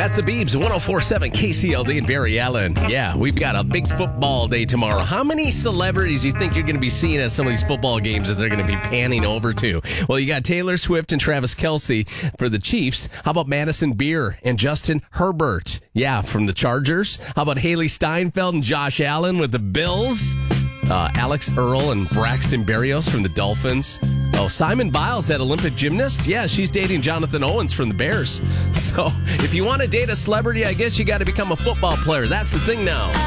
That's the Beebs, 104.7 KCLD in Barry Allen. Yeah, we've got a big football day tomorrow. How many celebrities do you think you're going to be seeing at some of these football games that they're going to be panning over to? Well, you got Taylor Swift and Travis Kelce for the Chiefs. How about Madison Beer and Justin Herbert? Yeah, from the Chargers. How about Haley Steinfeld and Josh Allen with the Bills? Alex Earl and Braxton Berrios from the Dolphins. Oh, Simon Biles, that Olympic gymnast? Yeah, she's dating Jonathan Owens from the Bears. So if you want to date a celebrity, I guess you got to become a football player. That's the thing now.